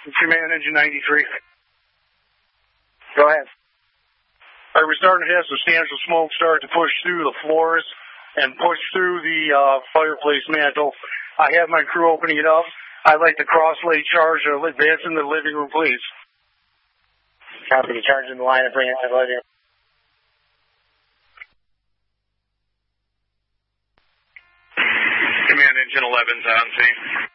Command Engine 93. Go ahead. All right, we're starting to have substantial smoke start to push through the floors and push through the fireplace mantle. I have my crew opening it up. I'd like to cross-lay charge or advance into the living room, please. Copy. Charge in the line and bring it to the living room. Command Engine 11's on scene.